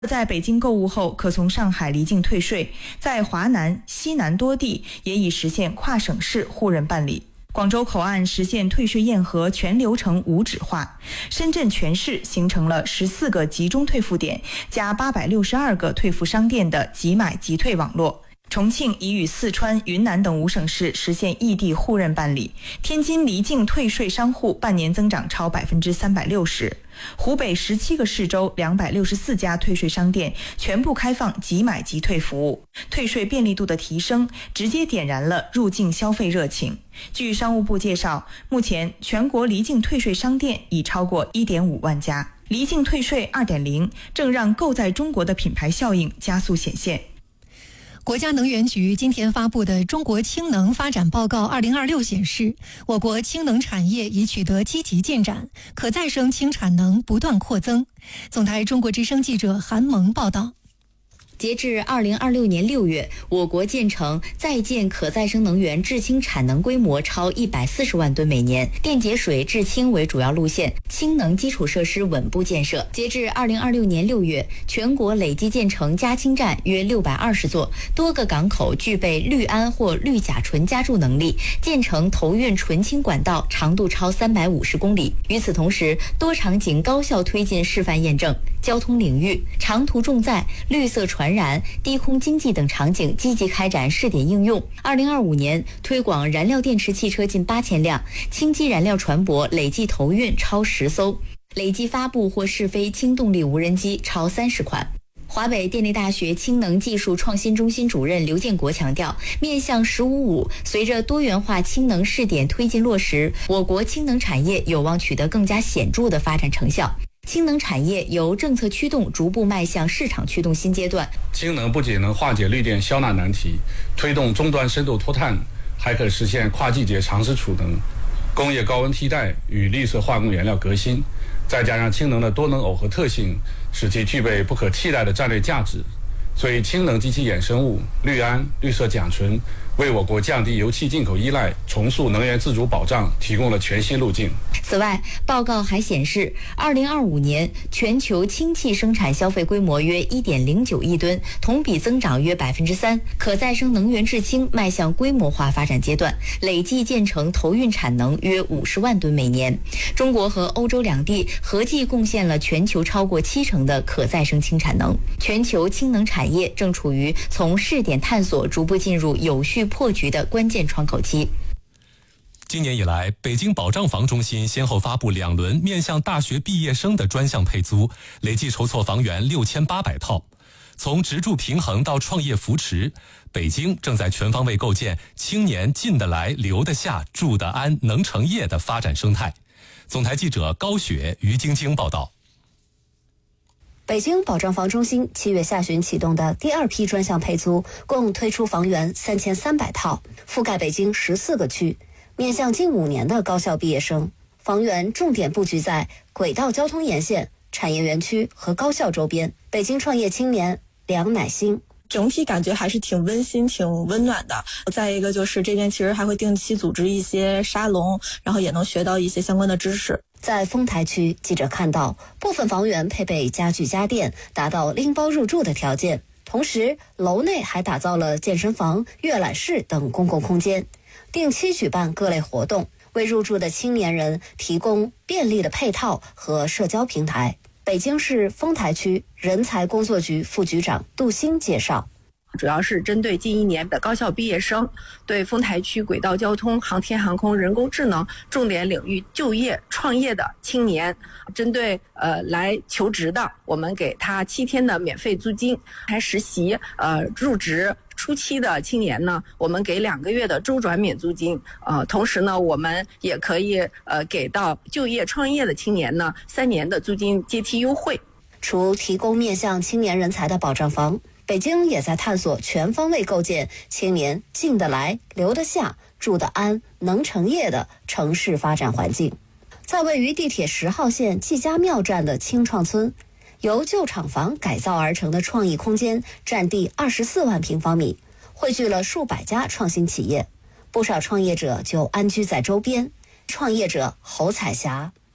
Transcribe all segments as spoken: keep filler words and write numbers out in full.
在北京购物后，可从上海离境退税，在华南、西南多地也已实现跨省市互认办理。广州口岸实现退税验核全流程无纸化，深圳全市形成了十四个集中退付点加八百六十二个退付商店的即买即退网络。重庆已与四川、云南等五省市实现异地互认办理，天津离境退税商户半年增长超百分之三百六十。湖北十七个市州两百六十四家退税商店全部开放即买即退服务，退税便利度的提升直接点燃了入境消费热情。据商务部介绍，目前全国离境退税商店已超过 一点五万家，离境退税 二点零 正让购在中国的品牌效应加速显现。 国家能源局今天发布的《中国氢能发展报告二零二六》显示，我国氢能产业已取得积极进展，可再生氢产能不断扩增。总台中国之声记者韩萌报道。 截至二零二六年六月，我国建成在建可再生能源制氢产能规模超一百四十万吨每年，电解水制氢为主要路线，氢能基础设施稳步建设。截至二零二六年六月，全国累计建成加氢站约六百二十座，多个港口具备氯胺或氯甲醇加注能力，建成投运纯氢管道长度超三百五十公里。与此同时，多场景高效推进示范验证，交通领域、长途重载、绿色传染、低空经济等场景积极开展试点应用。二零二五年推广燃料电池汽车近八千辆，氢基燃料船舶累计投运超十艘，累计发布或试飞氢动力无人机超三十款。华北电力大学氢能技术创新中心主任刘建国强调，面向“十五五”，随着多元化氢能试点推进落实，我国氢能产业有望取得更加显著的发展成效。氢能产业由政策驱动逐步迈向市场驱动新阶段。 氢能不仅能化解绿电消纳难题，推动终端深度脱碳，还可实现跨季节长时储能、工业高温替代与绿色化工原料革新。再加上氢能的多能耦合特性，使其具备不可替代的战略价值。所以，氢能及其衍生物氯胺、绿色甲醇为我国降低油气进口依赖、重塑能源自主保障提供了全新路径。 此外，报告还显示，二零二五年全球氢气生产消费规模约 一点零九亿吨，同比增长约百分之三。可再生能源制氢迈向规模化发展阶段，累计建成投运产能约五十万吨每年。中国和欧洲两地合计贡献了全球超过七成的可再生氢产能。全球氢能产业正处于从试点探索逐步进入有序破局的关键窗口期。 今年以来，北京保障房中心先后发布两轮面向大学毕业生的专项配租，累计筹措房源六千八百套。从职住平衡到创业扶持，北京正在全方位构建青年进得来、留得下、住得安、能成业的发展生态。总台记者高雪、于晶晶报道。 北京保障房中心七月下旬启动的第二批专项配租，共推出房源三千三百套，覆盖北京十四个区，面向近五年的高校毕业生。房源重点布局在轨道交通沿线、产业园区和高校周边。北京创业青年梁乃馨。 整体感觉还是挺温馨、挺温暖的。再一个就是这边其实还会定期组织一些沙龙，然后也能学到一些相关的知识。 在丰台区，记者看到部分房源配备家具家电，达到拎包入住的条件。同时，楼内还打造了健身房、阅览室等公共空间，定期举办各类活动，为入住的青年人提供便利的配套和社交平台。北京市丰台区人才工作局副局长杜鑫介绍， 主要是针对近一年的高校毕业生，对丰台区轨道交通、航天航空、人工智能重点领域就业创业的青年，针对呃来求职的，我们给他七天的免费租金；还实习呃入职初期的青年呢，我们给两个月的周转免租金。呃，同时呢，我们也可以呃给到就业创业的青年呢三年的租金阶梯优惠。 除提供面向青年人才的保障房，北京也在探索全方位构建青年进得来、留得下、住得安、能成业的城市发展环境。在位于地铁十号线季家庙站的青创村，由旧厂房改造而成的创意空间，占地二十四万平方米，汇聚了数百家创新企业，不少创业者就安居在周边。创业者侯彩霞。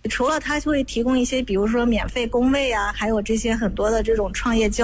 除了它会提供一些比如说免费工位啊，还有这些很多的这种创业交